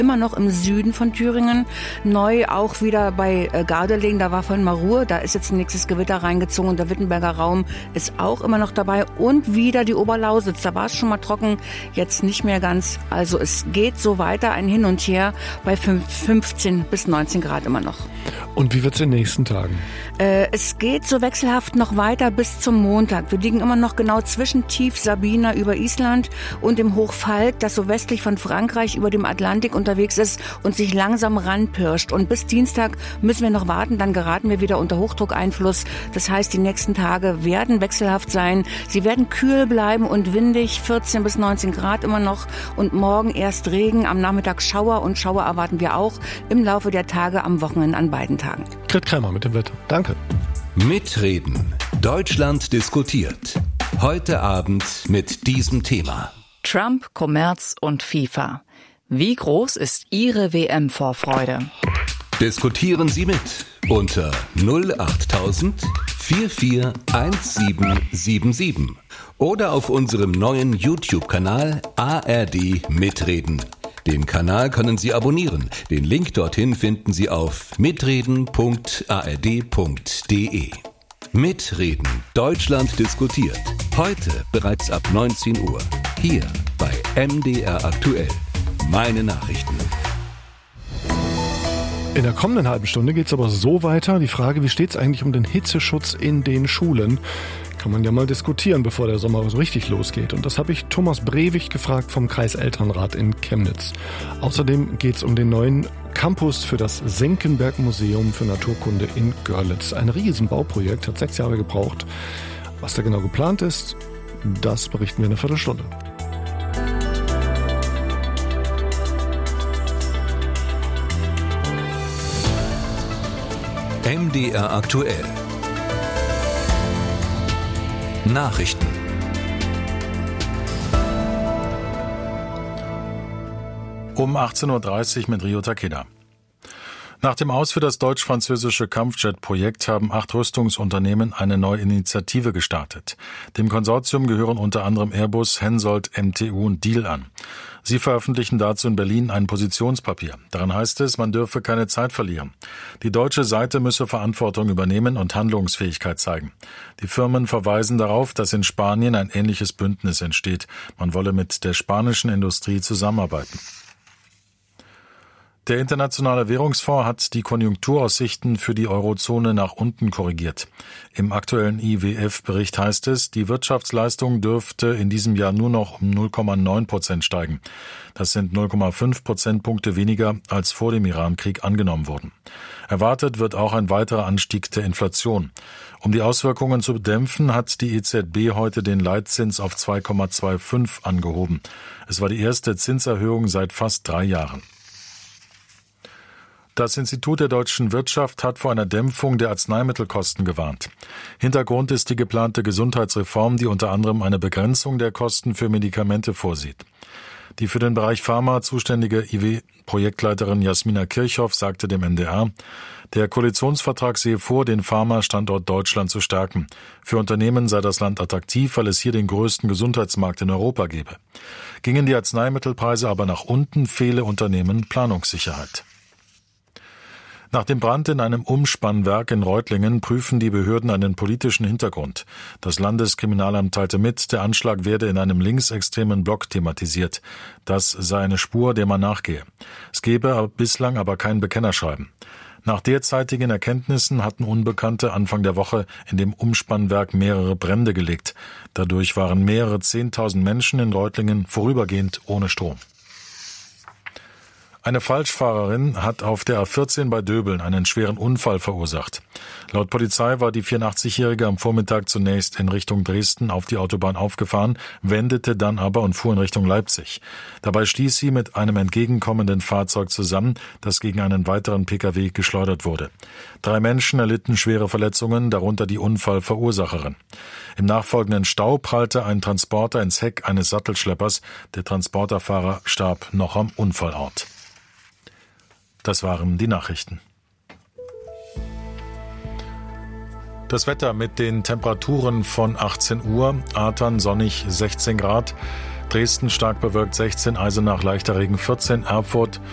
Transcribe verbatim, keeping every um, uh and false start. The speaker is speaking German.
immer noch im Süden von Thüringen. Neu auch wieder bei äh, Gardelegen, da war vorhin mal Ruhe, da ist jetzt ein nächstes Gewitter reingezogen und der Wittenberger Raum ist auch immer noch dabei. Und wieder die Oberlausitz, da war es schon mal trocken, jetzt nicht mehr ganz. Also es geht so weiter, ein Hin und Her bei fünfzehn bis neunzehn Grad immer noch. Und wie wird es in den nächsten Tagen? Äh, es geht so wechselhaft noch weiter bis zum Montag. Wir liegen immer noch genau zwischen Tief Sabina über Island und dem Hoch Falk, das so westlich von Frankreich über dem Atlantik unterwegs ist und sich langsam ranpirscht. Und bis Dienstag müssen wir noch warten, dann geraten wir wieder unter Hochdruckeinfluss. Das heißt, die nächsten Tage werden wechselhaft sein. Sie werden kühl bleiben und windig, vierzehn bis neunzehn Grad immer noch. Und morgen erst Regen, am Nachmittag Schauer und Schauer erwarten wir auch im Laufe der Tage am Wochenende an beiden Tagen. Grit Krämer mit dem Wetter. Danke. Mitreden. Deutschland diskutiert. Heute Abend mit diesem Thema. Trump, Kommerz und FIFA. Wie groß ist Ihre W M-Vorfreude? Diskutieren Sie mit unter null achttausend vierundvierzig siebzehnhundertsiebenundsiebzig oder auf unserem neuen YouTube-Kanal A R D Mitreden. Den Kanal können Sie abonnieren. Den Link dorthin finden Sie auf mitreden punkt a r d punkt d e. Mitreden. Deutschland diskutiert. Heute bereits ab neunzehn Uhr. Hier bei M D R aktuell. Meine Nachrichten. In der kommenden halben Stunde geht es aber so weiter. Die Frage, wie steht es eigentlich um den Hitzeschutz in den Schulen? Kann man ja mal diskutieren, bevor der Sommer so richtig losgeht. Und das habe ich Thomas Brewig gefragt vom Kreiselternrat in Chemnitz. Außerdem geht es um den neuen Campus für das Senckenberg-Museum für Naturkunde in Görlitz. Ein Riesenbauprojekt, hat sechs Jahre gebraucht. Was da genau geplant ist, das berichten wir in einer Viertelstunde. M D R aktuell. Nachrichten. Um achtzehn Uhr dreißig mit Rio Takeda. Nach dem Aus für das deutsch-französische Kampfjet-Projekt haben acht Rüstungsunternehmen eine neue Initiative gestartet. Dem Konsortium gehören unter anderem Airbus, Hensoldt, M T U und Diehl an. Sie veröffentlichen dazu in Berlin ein Positionspapier. Darin heißt es, man dürfe keine Zeit verlieren. Die deutsche Seite müsse Verantwortung übernehmen und Handlungsfähigkeit zeigen. Die Firmen verweisen darauf, dass in Spanien ein ähnliches Bündnis entsteht. Man wolle mit der spanischen Industrie zusammenarbeiten. Der Internationale Währungsfonds hat die Konjunkturaussichten für die Eurozone nach unten korrigiert. Im aktuellen I W F-Bericht heißt es, die Wirtschaftsleistung dürfte in diesem Jahr nur noch um null Komma neun Prozent steigen. Das sind null Komma fünf Prozentpunkte weniger, als vor dem Irankrieg angenommen wurden. Erwartet wird auch ein weiterer Anstieg der Inflation. Um die Auswirkungen zu dämpfen, hat die E Z B heute den Leitzins auf zwei Komma fünfundzwanzig angehoben. Es war die erste Zinserhöhung seit fast drei Jahren. Das Institut der deutschen Wirtschaft hat vor einer Dämpfung der Arzneimittelkosten gewarnt. Hintergrund ist die geplante Gesundheitsreform, die unter anderem eine Begrenzung der Kosten für Medikamente vorsieht. Die für den Bereich Pharma zuständige I W-Projektleiterin Jasmina Kirchhoff sagte dem N D R, der Koalitionsvertrag sehe vor, den Pharma-Standort Deutschland zu stärken. Für Unternehmen sei das Land attraktiv, weil es hier den größten Gesundheitsmarkt in Europa gebe. Gingen die Arzneimittelpreise aber nach unten, fehle Unternehmen Planungssicherheit. Nach dem Brand in einem Umspannwerk in Reutlingen prüfen die Behörden einen politischen Hintergrund. Das Landeskriminalamt teilte mit, der Anschlag werde in einem linksextremen Blog thematisiert. Das sei eine Spur, der man nachgehe. Es gebe bislang aber kein Bekennerschreiben. Nach derzeitigen Erkenntnissen hatten Unbekannte Anfang der Woche in dem Umspannwerk mehrere Brände gelegt. Dadurch waren mehrere Zehntausend Menschen in Reutlingen vorübergehend ohne Strom. Eine Falschfahrerin hat auf der A vierzehn bei Döbeln einen schweren Unfall verursacht. Laut Polizei war die vierundachtzig-Jährige am Vormittag zunächst in Richtung Dresden auf die Autobahn aufgefahren, wendete dann aber und fuhr in Richtung Leipzig. Dabei stieß sie mit einem entgegenkommenden Fahrzeug zusammen, das gegen einen weiteren Pkw geschleudert wurde. Drei Menschen erlitten schwere Verletzungen, darunter die Unfallverursacherin. Im nachfolgenden Stau prallte ein Transporter ins Heck eines Sattelschleppers. Der Transporterfahrer starb noch am Unfallort. Das waren die Nachrichten. Das Wetter mit den Temperaturen von achtzehn Uhr, Artern sonnig sechzehn Grad, Dresden stark bewölkt sechzehn, Eisenach leichter Regen vierzehn, Erfurt